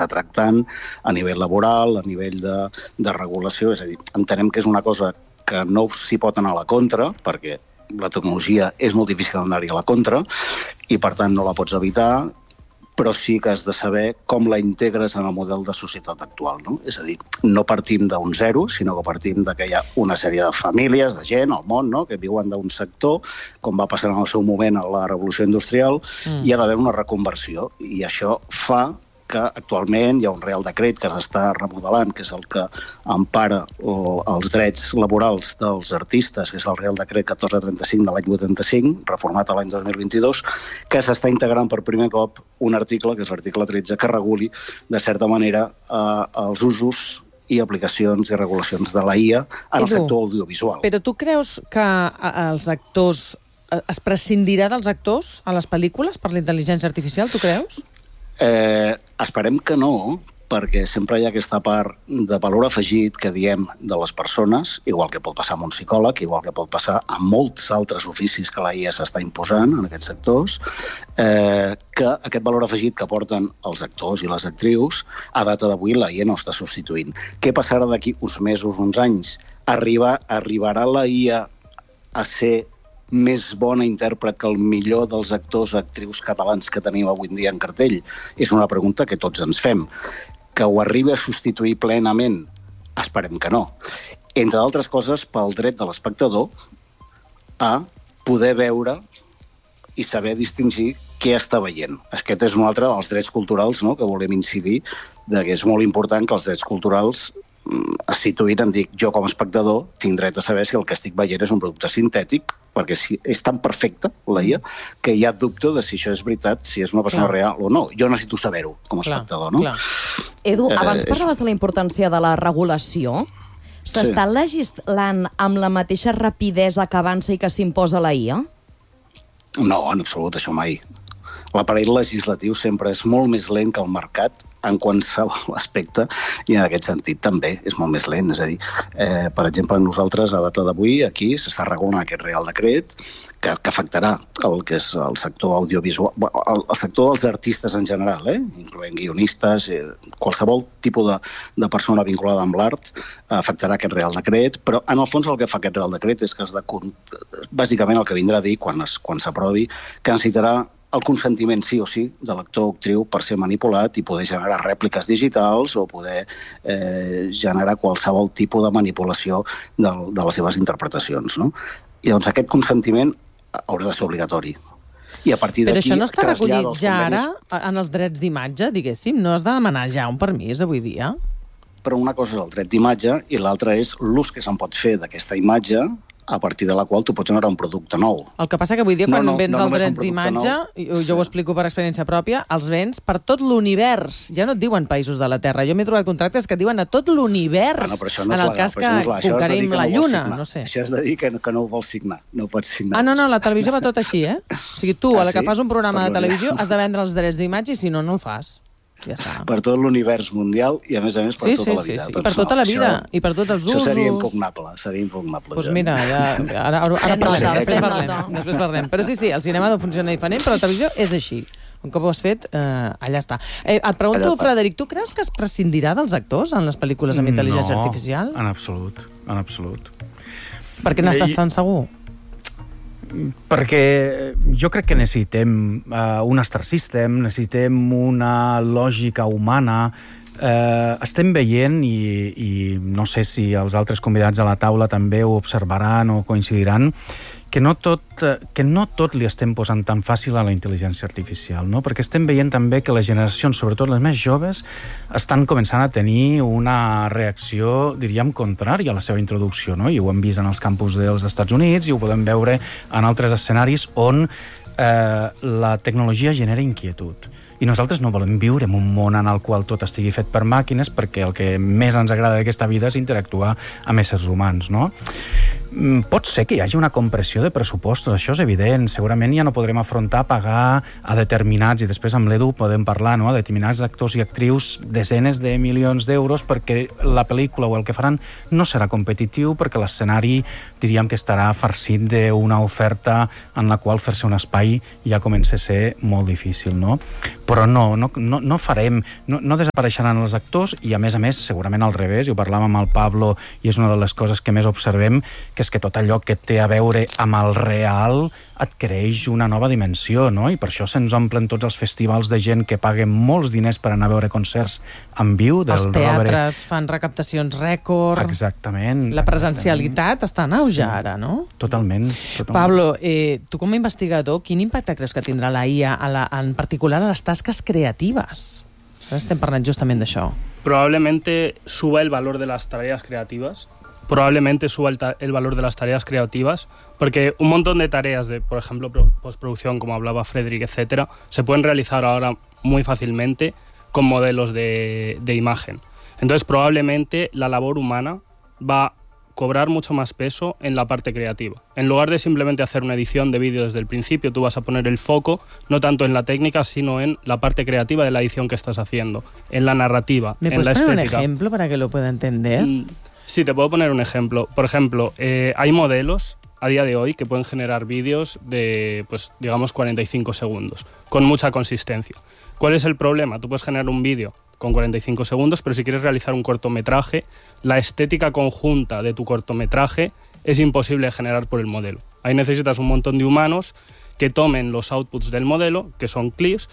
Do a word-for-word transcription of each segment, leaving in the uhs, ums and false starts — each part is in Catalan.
s'està tractant a nivell laboral, a nivell de, de regulació. És a dir, entenem que és una cosa que no s'hi pot anar a la contra, perquè la tecnologia és molt difícil anar-hi a la contra i, per tant, no la pots evitar, però sí que has de saber com la integres en el model de societat actual, no? És a dir, no partim d'un zero, sinó que partim de que hi ha una sèrie de famílies, de gent al món, no?, que viuen d'un sector, com va passar en el seu moment a la revolució industrial, mm. i ha d'haver una reconversió. I això fa que actualment hi ha un Reial Decret que s'està remodelant, que és el que empara o, els drets laborals dels artistes, que és el Reial Decret catorze trenta-cinc de l'any vuitanta-cinc, reformat a l'any dos mil vint-i-dos, que s'està integrant per primer cop un article, que és l'article tretze, que reguli, de certa manera, eh, els usos i aplicacions i regulacions de la I A en el sector audiovisual. Però tu creus que els actors... es prescindirà dels actors a les pel·lícules per la intel·ligència artificial, tu creus? Eh, esperem que no, perquè sempre hi ha aquesta part de valor afegit que diem de les persones, igual que pot passar amb un psicòleg, igual que pot passar amb molts altres oficis que la I A s'està imposant en aquests sectors, eh, que aquest valor afegit que porten els actors i les actrius, a data d'avui la I A no està substituint. Què passarà d'aquí uns mesos, uns anys? Arribar, arribarà la I A a ser més bona intèrpret que el millor dels actors o actrius catalans que tenim avui en dia en cartell? És una pregunta que tots ens fem. Que ho arribi a substituir plenament? Esperem que no. Entre d'altres coses, pel dret de l'espectador a poder veure i saber distingir què està veient. Aquest és un altre dels drets culturals, no?, que volem incidir, de que és molt important que els drets culturals es situïn en dir, jo com a espectador tinc dret a saber si el que estic veient és un producte sintètic, perquè si és tan perfecte la I A que hi ha dubte de si això és veritat, si és una persona clar. real o no. Jo necessito saber-ho com a clar, espectador, no? Clar. Edu, abans eh, parlaves és... de la importància de la regulació. S'està sí. legislant amb la mateixa rapidesa que avança i que s'imposa la I A? No, en absolut, això mai. L'aparell legislatiu sempre és molt més lent que el mercat en qualsevol aspecte, i en aquest sentit també és molt més lent. És a dir, eh, per exemple, nosaltres a data d'avui aquí s'està regulant aquest Reial Decret que, que afectarà el que és el sector audiovisual, el, el sector dels artistes en general, eh? Incloent guionistes, eh, qualsevol tipus de, de persona vinculada amb l'art, eh, afectarà aquest Reial Decret, però en el fons el que fa aquest Reial Decret és que es de, bàsicament el que vindrà a dir quan es, quan s'aprovi, que necessitarà el consentiment sí o sí de l'actor o actriu per ser manipulat i poder generar rèpliques digitals o poder eh, generar qualsevol tipus de manipulació de, de les seves interpretacions, no? I doncs aquest consentiment haurà de ser obligatori. I a partir d'aquí... Però això no està recollit ja ara en els drets d'imatge, diguéssim? No has de demanar ja un permís avui dia? Però una cosa és el dret d'imatge i l'altra és l'ús que se'n pot fer d'aquesta imatge a partir de la qual tu pots generar un producte nou. El que passa que avui dia, quan no, no, vens no el dret d'imatge, jo, jo sí. ho explico per experiència pròpia, els vens per tot l'univers. Ja no et diuen països de la Terra. Jo m'he trobat contractes que et diuen a tot l'univers, ah, no, no en el cas que no conquerim la Lluna. No sé. Això és de dir que, que no ho vols signar. No ho pots signar. Ah, no, no, la televisió va tot així, eh? O sigui, tu, ah, a la que sí? fas un programa de televisió, has de vendre els drets d'imatge i si no, no el fas. Ja està. Per tot l'univers mundial i, a més a més, per sí, tota sí, la vida. Sí, sí, sí. Per tota la vida això, i per tots els usos. Això seria impugnable, seria impugnable. Doncs mira, ja, ara, ara, ara parlem, després parlem, després parlem. Però sí, sí, el cinema no funciona diferent, però la televisió és així. Un cop ho has fet, eh, allà està. Eh, et pregunto, Frederic, tu creus que es prescindirà dels actors en les pel·lícules amb intel·ligència no, artificial? No, en absolut, en absolut. Per què n'estàs tan segur? Perquè jo crec que necessitem uh, un Star System, necessitem una lògica humana. Uh, estem veient, i, i no sé si els altres convidats a la taula també ho observaran o coincidiran, que no tot, que no tot li estem posant tan fàcil a la intel·ligència artificial, no? Perquè estem veient també que les generacions, sobretot les més joves, estan començant a tenir una reacció, diríem, contrària a la seva introducció, no? I ho hem vist en els campus dels Estats Units i ho podem veure en altres escenaris on eh, la tecnologia genera inquietud. I nosaltres no volem viure en un món en el qual tot estigui fet per màquines, perquè el que més ens agrada d'aquesta vida és interactuar amb éssers humans, no? Pot ser que hi hagi una compressió de pressupostos, això és evident. Segurament ja no podrem afrontar pagar a determinats, i després amb l'Edu podem parlar, no?, a determinats actors i actrius desenes de milions d'euros perquè la pel·lícula o el que faran no serà competitiu, perquè l'escenari diríem que estarà farcit d'una oferta en la qual fer-se un espai ja comença a ser molt difícil, no? però no, no, no, no farem, no, no desapareixeran els actors, i a més a més, segurament al revés, i ho parlàvem amb el Pablo, i és una de les coses que més observem, que és que tot allò que té a veure amb el real adquireix una nova dimensió, no? I per això se'ns omplen tots els festivals de gent que paguen molts diners per anar a veure concerts en viu. Del els teatres Robert... fan recaptacions rècord. Exactament. La presencialitat està en auge ara, no? Totalment. totalment. Pablo, eh, tu com a investigador, quin impacte creus que tindrà la I A, a la, en particular a les tasques creatives? Ara estem parlant justament d'això. Probablemente suba el valor de las tareas creativas. Probablemente suba el, el valor de las tareas creativas, porque un montón de tareas de, por ejemplo, postproducción, como hablaba Frederick, etcétera, se pueden realizar ahora muy fácilmente con modelos de, de imagen. Entonces, probablemente la labor humana va a cobrar mucho más peso en la parte creativa. En lugar de simplemente hacer una edición de vídeo desde el principio, tú vas a poner el foco no tanto en la técnica, sino en la parte creativa de la edición que estás haciendo, en la narrativa, en la estética. ¿Me puedes poner un ejemplo para que lo pueda entender? Mm. Sí, te puedo poner un ejemplo. Por ejemplo, eh, hay modelos a día de hoy que pueden generar vídeos de, pues, digamos, cuarenta y cinco segundos, con mucha consistencia. ¿Cuál es el problema? Tú puedes generar un vídeo con cuarenta y cinco segundos, pero si quieres realizar un cortometraje, la estética conjunta de tu cortometraje es imposible de generar por el modelo. Ahí necesitas un montón de humanos que tomen los outputs del modelo, que son clips,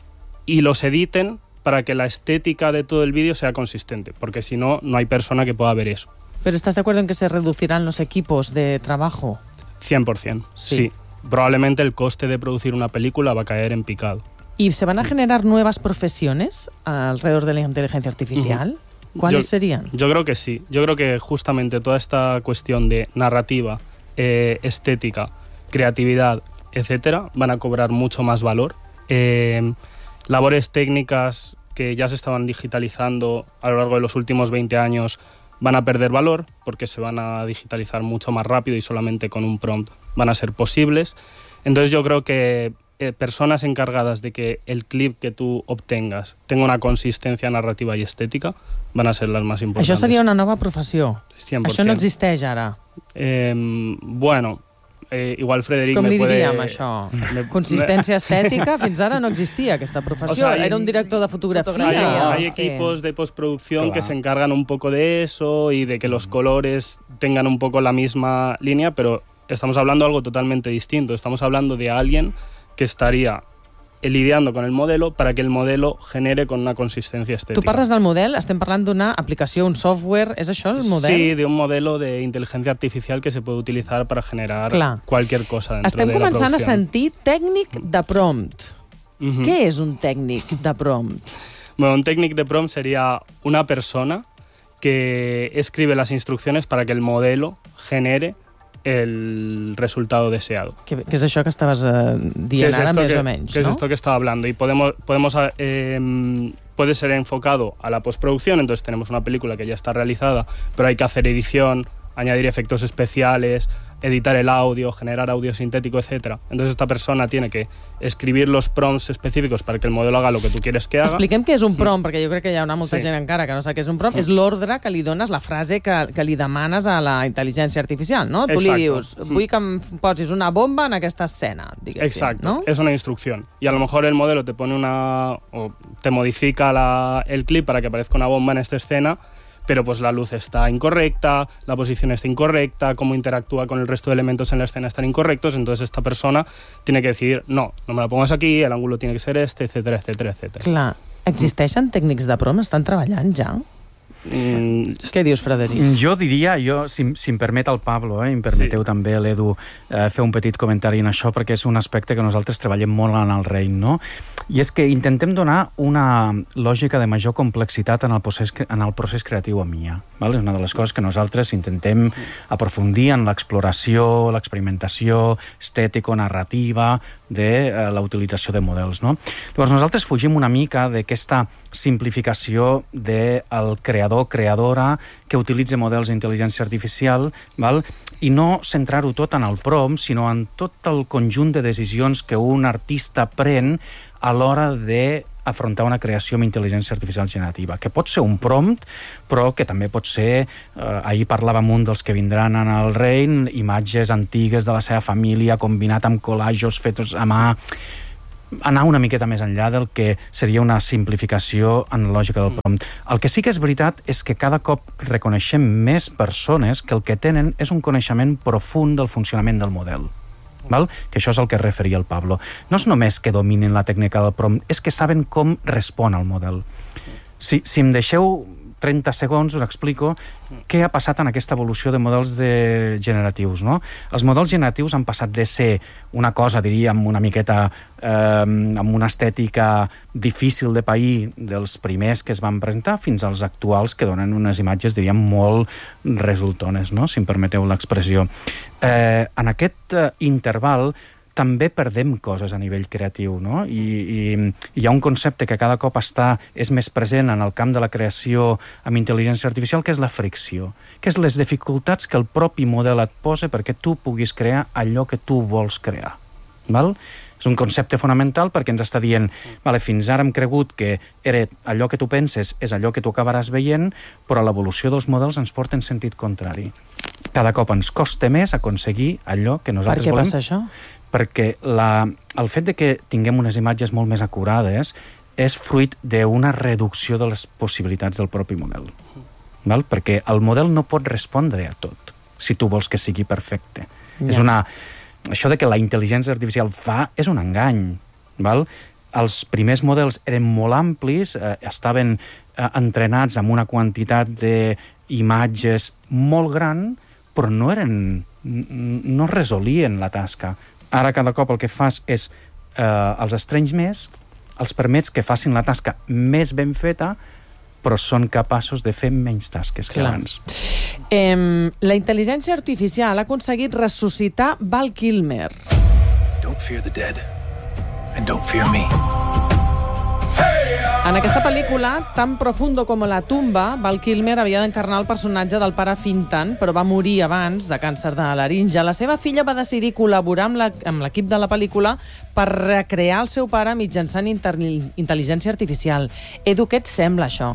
y los editen para que la estética de todo el vídeo sea consistente, porque si no, no hay persona que pueda ver eso. ¿Pero estás de acuerdo en que se reducirán los equipos de trabajo? cien por ciento, sí. sí. Probablemente el coste de producir una película va a caer en picado. ¿Y se van a generar nuevas profesiones alrededor de la inteligencia artificial? Uh-huh. ¿Cuáles yo, serían? Yo creo que sí. Yo creo que justamente toda esta cuestión de narrativa, eh, estética, creatividad, etcétera, van a cobrar mucho más valor. Eh, labores técnicas que ya se estaban digitalizando a lo largo de los últimos veinte años van a perder valor porque se van a digitalizar mucho más rápido y solamente con un prompt van a ser posibles. Entonces yo creo que eh, personas encargadas de que el clip que tú obtengas tenga una consistencia narrativa y estética van a ser las más importantes. Això seria una nova professió. cien por ciento. Això no existeix ara. Eh, bueno... Eh, igual Frederic Com me li puede... diríem això? Me... Consistència estètica? Fins ara no existia aquesta professió. O sea, hay... Era un director de fotografía. Hay, hay equipos sí. de postproducción claro. que se encargan un poco de eso y de que los colores tengan un poco la misma línea, pero estamos hablando de algo totalmente distinto. Estamos hablando de alguien que estaría lidiando con el modelo para que el modelo genere con una consistencia estética. Tu parles del model, estem parlant d'una aplicació, un software, és això el model? Sí, de un modelo de inteligencia artificial que se puede utilizar para generar Clar. cualquier cosa dentro estem de la producción. Estem començant a sentir tècnic de prompt. Uh-huh. Què és un tècnic de prompt? Bueno, un tècnic de prompt sería una persona que escribe las instrucciones para que el modelo genere el resultado deseado. ¿Qué, qué es eso que estabas uh, dient ara, més o menys? ¿Qué ¿no? es esto que estaba hablando? Y podemos, podemos eh, puede ser enfocado a la postproducción, entonces tenemos una película que ya está realizada, pero hay que hacer edición, añadir efectos especiales, editar el audio, generar audio sintético, etcétera. Entonces esta persona tiene que escribir los prompts específicos para que el modelo haga lo que tu quieres que haga. Expliquem què és un prompt, mm. perquè jo crec que hi ha una molta sí. gent encara que no sap què és un prompt. Mm. És l'ordre que li dones, la frase que, que li demanes a la intel·ligència artificial, no? Exacto. Tu li dius, vull que em posis una bomba en aquesta escena, diguéssim. Exacto, ¿no? Es una instrucción. Y a lo mejor el modelo te pone una... o te modifica la, el clip para que aparezca una bomba en esta escena, pero pues la luz está incorrecta, la posición está incorrecta, cómo interactúa con el resto de elementos en la escena están incorrectos, entonces esta persona tiene que decidir, no, no me la pongas aquí, el ángulo tiene que ser este, etcétera, etcétera, etcétera. Clar. Existeixen tècnics de prompt? Estan treballant ja? Mm, Què dius, Frederic? Jo diria, jo, si, si em permet el Pablo, eh, em permeteu sí. també, l'Edu, eh, fer un petit comentari en això, perquè és un aspecte que nosaltres treballem molt en el Rein, no? I és que intentem donar una lògica de major complexitat en el procés, en el procés creatiu a M I A. Val? És una de les coses que nosaltres intentem aprofundir en l'exploració, l'experimentació estètico-narrativa de eh, la utilització de models, no? Llavors nosaltres fugim una mica d'aquesta simplificació del creador, creadora, que utilitza models d'intel·ligència artificial, val? I no centrar-ho tot en el prompt, sinó en tot el conjunt de decisions que un artista pren a l'hora d'afrontar una creació amb intel·ligència artificial generativa, que pot ser un prompt, però que també pot ser, eh, ahir parlàvem un dels que vindran en el Rein, imatges antigues de la seva família combinat amb collages fets a mà. anar una miqueta més enllà del que seria una simplificació en la lògica del prompt. El que sí que és veritat és que cada cop reconeixem més persones que el que tenen és un coneixement profund del funcionament del model. Val? Que això és el que es referia el Pablo. No és només que dominin la tècnica del prompt, és que saben com respon al model. Si, si em deixeu trenta segons us explico què ha passat en aquesta evolució de models de generatius, no? Els models generatius han passat de ser una cosa, diríem, una miqueta eh, amb una estètica difícil de pair dels primers que es van presentar fins als actuals que donen unes imatges, diríem, molt resultones, no? Si em permeteu l'expressió. Eh, en aquest eh, interval també perdem coses a nivell creatiu, no? I, i hi ha un concepte que cada cop està, és més present en el camp de la creació amb intel·ligència artificial, que és la fricció, que és les dificultats que el propi model et posa perquè tu puguis crear allò que tu vols crear. Val? És un concepte fonamental perquè ens està dient, vale, fins ara hem cregut que era allò que tu penses és allò que tu acabaràs veient, però l'evolució dels models ens porta en sentit contrari. Cada cop ens costa més aconseguir allò que nosaltres volem. Per què passa això? Perquè la, el fet de que tinguem unes imatges molt més acurades és fruit d'una reducció de les possibilitats del propi model. Val? Perquè el model no pot respondre a tot, si tu vols que sigui perfecte. Ja. És una... Això de que la intel·ligència artificial fa és un engany. Val? Els primers models eren molt amplis, eh, estaven eh, entrenats amb una quantitat d'imatges molt gran, però no eren... no resolien la tasca. Ara cada cop el que fas és eh, els estrenys més, els permets que facin la tasca més ben feta, però són capaços de fer menys tasques que Clar. abans. Eh, la intel·ligència artificial ha aconseguit ressuscitar Val Kilmer. Don't fear the dead, and don't fear me. En aquesta pel·lícula, tan profundo com la tumba, Val Kilmer havia d'encarnar el personatge del pare Fintan, però va morir abans de càncer de laringe. La seva filla va decidir col·laborar amb l'equip de la pel·lícula per recrear el seu pare mitjançant intel·ligència artificial. Edu, què et sembla això?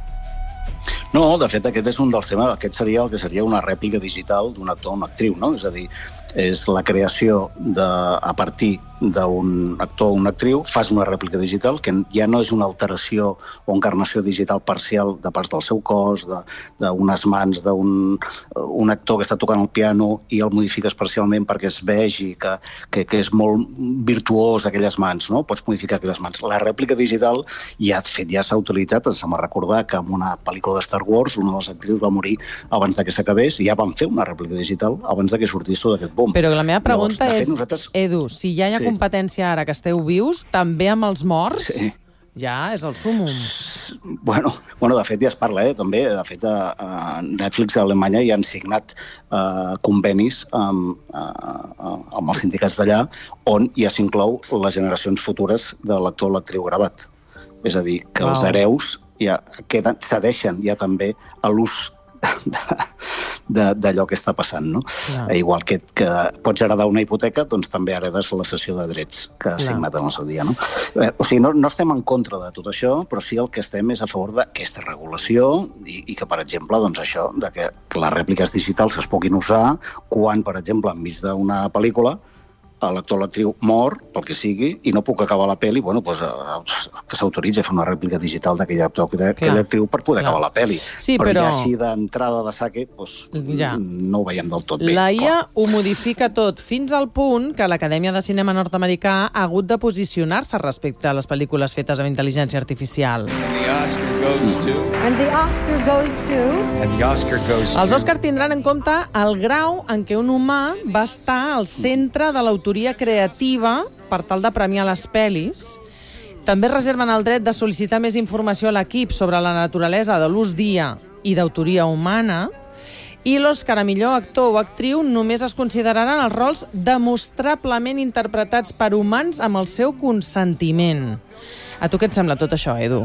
No, de fet, aquest és un dels temes, aquest seria el que seria una rèplica digital d'un actor o una actriu, no? És a dir, és la creació de, a partir d'un actor o una actriu, fas una rèplica digital que ja no és una alteració o encarnació digital parcial de parts del seu cos, d'unes mans d'un un actor que està tocant el piano i el modifiques parcialment perquè es vegi que, que, que és molt virtuós aquelles mans, no? Pots modificar aquelles mans. La rèplica digital ja, de fet, ja s'ha utilitzat, ens hem de recordar que en una pel·lícula de Star Wars una de les actrius va morir abans que s'acabés i ja van fer una rèplica digital abans que sortís tot aquest boom. Però la meva pregunta Llavors, és, fet, nosaltres... Edu, si ja hi ha sí. competència ara que esteu vius, també amb els morts? Sí. Ja és el súmum. Bueno, bueno, de fet ja es parla, eh, també. De fet, a, a Netflix a Alemanya ja han signat eh, convenis amb, eh, amb els sindicats d'allà on ja s'inclou les generacions futures de l'actor o l'actriu gravat. És a dir, que wow. els hereus ja queden, cedeixen ja també a l'ús d'allò que està passant, no? Clar. Igual que, que pots heredar una hipoteca, doncs també heredes la cessió de drets que ha signat en el seu dia, no? O sigui, no, no estem en contra de tot això, però sí el que estem és a favor d'aquesta regulació i, i que, per exemple, doncs això, de que les rèpliques digitals es puguin usar quan, per exemple, enmig d'una pel·lícula l'actor o l'actriu mor, pel que sigui, i no puc acabar la pel·li, bueno, doncs, que s'autoritzi a fer una rèplica digital d'aquell actor o aquella actriu per poder clar. acabar la pel·li. Sí, però, però ja així d'entrada de saque, doncs, ja. no ho veiem del tot bé. La I A clar. ho modifica tot, fins al punt que l'Acadèmia de Cinema nord-americà ha hagut de posicionar-se respecte a les pel·lícules fetes amb intel·ligència artificial. And the Oscar goes to... And the Oscar goes to... Els Òscar tindran en compte el grau en què un humà va estar al centre de l'autoria creativa per tal de premiar les pel·lis. També reserven el dret de sol·licitar més informació a l'equip sobre la naturalesa de l'ús d'I A i d'autoria humana. I l'Òscar a millor actor o actriu només es consideraran els rols demostrablement interpretats per humans amb el seu consentiment. A tu què et sembla tot això, Edu?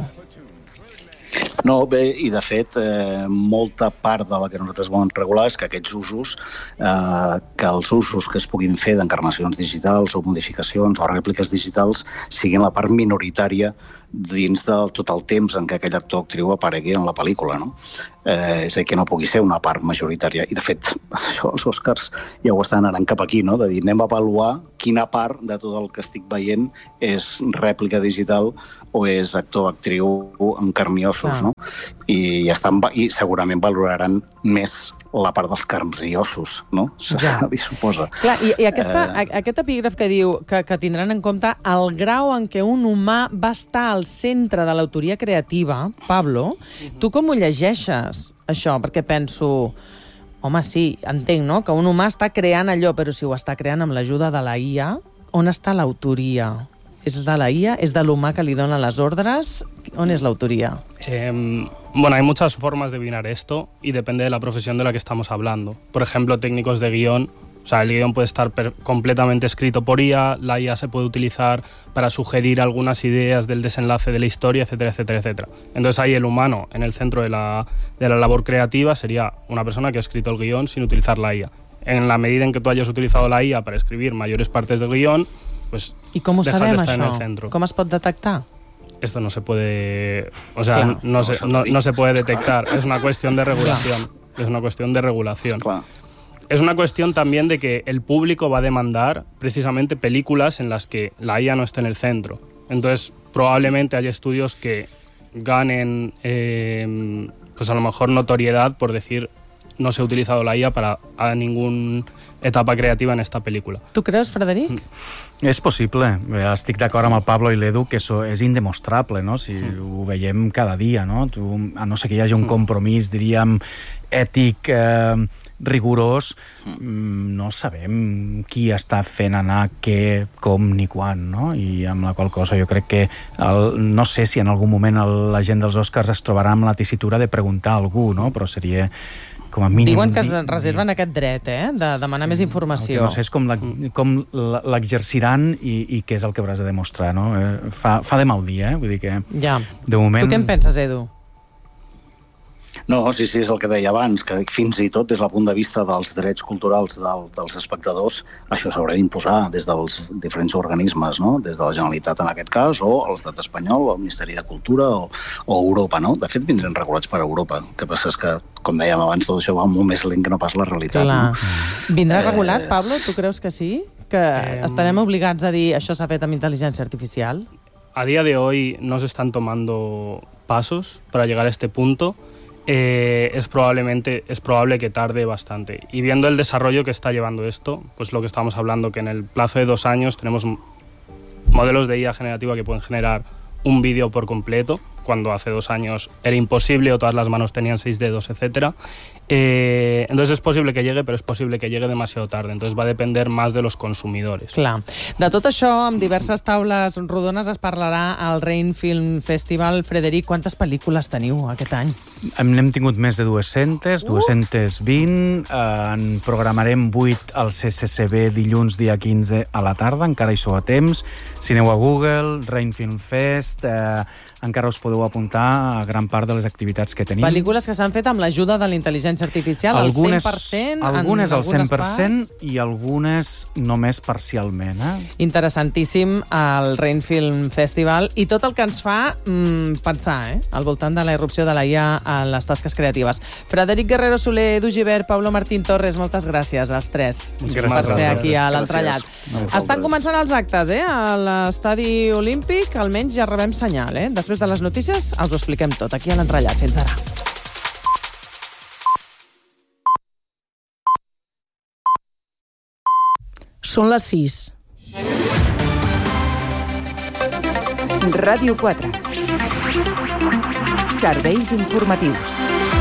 No, bé, i de fet, eh, molta part de la que nosaltres volem regular és que aquests usos, eh, que els usos que es puguin fer d'encarnacions digitals o modificacions o rèpliques digitals siguin la part minoritària dins de tot el temps en què aquell actor o actriu aparegui en la pel·lícula, no? Eh, és a dir, que no pugui ser una part majoritària. I, de fet, això els Oscars ja ho estan anant cap aquí, no? De dir, anem a avaluar quina part de tot el que estic veient és rèplica digital o és actor o actriu en carn i ossos, ah. no? I, ja estan, I segurament valoraran més la part dels carns i ossos, no? Ja. Li suposa. Clar, i, i aquesta, eh... aquest epígraf que diu que, que tindran en compte el grau en què un humà va estar al centre de l'autoria creativa, Pablo, tu com ho llegeixes, això? Perquè penso, home, sí, entenc, no?, que un humà està creant allò, però si ho està creant amb l'ajuda de la I A, on està l'autoria? ¿Es de la I A? ¿Es de l'humà que li dona les ordres? ¿On és l'autoria? Eh, bueno, hay muchas formas de binar esto y depende de la profesión de la que estamos hablando. Por ejemplo, técnicos de guión, o sea, el guión puede estar per- completamente escrito por I A, la I A se puede utilizar para sugerir algunas ideas del desenlace de la historia, etcétera, etcétera, etcétera. Entonces ahí el humano en el centro de la, de la labor creativa sería una persona que ha escrito el guión sin utilizar la I A. En la medida en que tú hayas utilizado la I A para escribir mayores partes del guión, pues I com ho sabem, això? En el centro. Com es pot detectar? Esto no se puede, o sea, claro, no, no, se, no, no se puede detectar. Es una cuestión de regulación. Es una cuestión de regulación. Claro. Es una cuestión también de que el público va a demandar precisamente películas en las que la I A no esté en el centro. Entonces, probablemente haya estudios que ganen, eh, pues a lo mejor notoriedad por decir no se ha utilizado la I A para a ninguna etapa creativa en esta pel·lícula. Tu creus, Frederic? Mm. És possible. Estic d'acord amb el Pablo i l'Edu que això és indemostrable, no? Si mm. ho veiem cada dia, no? Tu, a no ser que hi hagi un compromís, diríem, ètic, eh, rigorós, mm. no sabem qui està fent anar què, com ni quan, no? I amb la qual cosa jo crec que el, no sé si en algun moment el, la gent dels Oscars es trobarà amb la tessitura de preguntar a algú, no? Però seria com a mínim... Diuen que es reserven aquest dret, eh?, de demanar més informació. No sé, és com l'exerciran i, i què és el que hauràs de demostrar, no? Eh, fa, fa de mal dia, eh? Vull dir que... Ja. De moment... Tu què en penses, Edu? No, sí, sí, és el que deia abans, que fins i tot des del punt de vista dels drets culturals del, dels espectadors, això s'haurà d'imposar des dels diferents organismes, no? Des de la Generalitat en aquest cas, o l'Estat espanyol, o el Ministeri de Cultura, o, o Europa, no? De fet, vindran regulats per Europa. El que passa és que, com dèiem abans, tot això va molt més lent que no pas la realitat. Clar. No? Vindrà regulat, Pablo? Tu creus que sí? Que eh, estarem obligats a dir això s'ha fet amb intel·ligència artificial? A día de hoy no se están tomando pasos para llegar a este punto. Eh, es probablemente es probable que tarde bastante. Y viendo el desarrollo que está llevando esto, pues lo que estamos hablando, que en el plazo de dos años tenemos modelos de I A generativa que pueden generar un vídeo por completo, cuando hace dos años era imposible o todas las manos tenían seis dedos, etcétera. Eh, entonces es posible que llegue, però és possible que llegue demasiado tarde. Entonces va a depender más de los consumidores. Clar. De tot això, amb diverses taules rodones es parlarà al Rain Film Festival. Frederic, quantes pel·lícules teniu aquest any? N'hem tingut més de dues-centes, dues-centes vint. Eh, en programarem vuit al C C C B dilluns dia quinze a la tarda, encara hi sou a temps. Si aneu a Google, Rain Film Fest... Eh, encara us podeu apuntar a gran part de les activitats que tenim. Pel·lícules que s'han fet amb l'ajuda de la intel·ligència artificial, algunes, al cent per cent? Algunes al cent per cent parts? I algunes només parcialment. Eh? Interessantíssim el Rain Film Festival i tot el que ens fa mm, pensar eh? al voltant de la irrupció de la I A a les tasques creatives. Frederic Guerrero Soler, Edu Gibert, Pablo Martín Torres, moltes gràcies als tres gràcies per ser aquí a l'entrellat. Estan començant els actes eh? a l'Estadi Olímpic, almenys ja rebem senyal. Eh? Després de les notícies els ho expliquem tot aquí a l'entrellat. Fins ara. Són les sis. Ràdio quatre. Serveis informatius.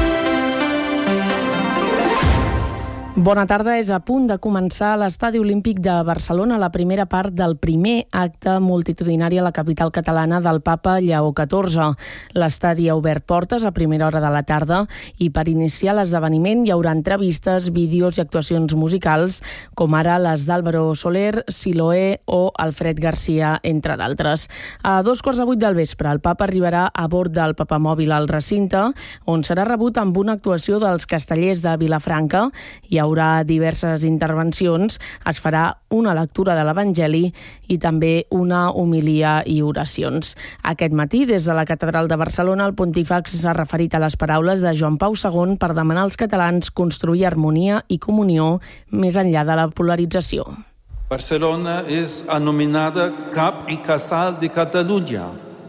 Bona tarda, és a punt de començar a l'Estadi Olímpic de Barcelona la primera part del primer acte multitudinari a la capital catalana del Papa Lleó catorze. L'estadi ha obert portes a primera hora de la tarda i per iniciar l'esdeveniment hi haurà entrevistes, vídeos i actuacions musicals, com ara les d'Álvaro Soler, Siloé o Alfred Garcia, entre d'altres. A dos quarts de vuit del vespre, el Papa arribarà a bord del papamòbil al recinte, on serà rebut amb una actuació dels Castellers de Vilafranca i haurà haurà diverses intervencions, es farà una lectura de l'Evangeli i també una homilia i oracions. Aquest matí, des de la Catedral de Barcelona, el pontífex s'ha referit a les paraules de Joan Pau segon per demanar als catalans construir harmonia i comunió més enllà de la polarització. Barcelona és anomenada cap i casal de Catalunya.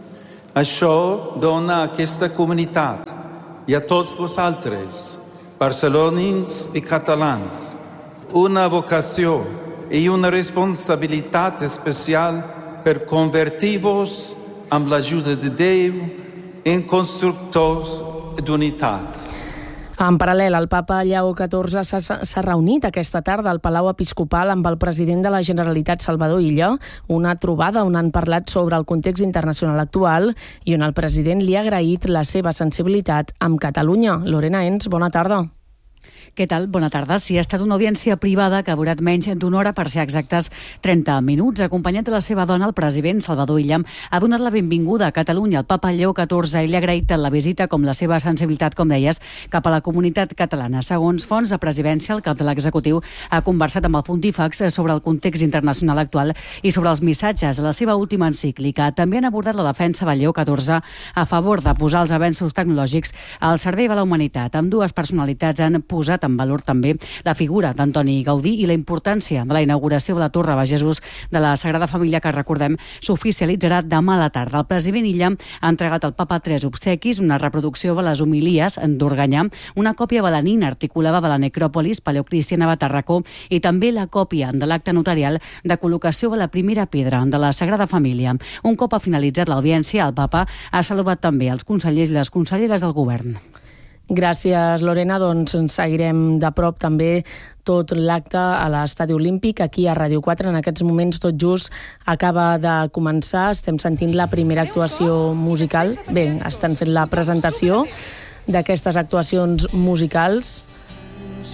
Això dona a aquesta comunitat i a tots vosaltres, barcelonins i catalans, una vocació i una responsabilitat especial per convertir-vos amb l'ajuda de Déu en constructors d'unitat. En paral·lel, el papa Lleó catorze s'ha reunit aquesta tarda al Palau Episcopal amb el president de la Generalitat, Salvador Illa, una trobada on han parlat sobre el context internacional actual i on el president li ha agraït la seva sensibilitat amb Catalunya. Lorena Ens, bona tarda. Què tal? Bona tarda. Sí, ha estat una audiència privada que ha durat menys d'una hora, per ser exactes trenta minuts. Acompanyat de la seva dona, el president Salvador Illa ha donat la benvinguda a Catalunya al papa Lleó catorze i li ha agraït tant la visita com la seva sensibilitat, com deies, cap a la comunitat catalana. Segons fonts de presidència, el cap de l'executiu ha conversat amb el pontífex sobre el context internacional actual i sobre els missatges de la seva última encíclica. També han abordat la defensa de Lleó catorze a favor de posar els avenços tecnològics al servei de la humanitat. Ambdues personalitats han posat en valor també la figura d'Antoni Gaudí i la importància de la inauguració de la Torre de Jesús de la Sagrada Família, que recordem s'oficialitzarà demà a la tarda. El president Illa ha entregat al papa tres obsequis, una reproducció de les homilies d'Organyà, una còpia balanina articulada de la necròpolis paleocristiana de Tarracó i també la còpia de l'acte notarial de col·locació de la primera pedra de la Sagrada Família. Un cop ha finalitzat l'audiència, el papa ha saludat també els consellers i les conselleres del govern. Gràcies, Lorena. Doncs seguirem de prop també tot l'acte a l'Estadi Olímpic. Aquí a Ràdio quatre, en aquests moments, tot just acaba de començar. Estem sentint la primera actuació musical. Bé, estan fent la presentació d'aquestes actuacions musicals.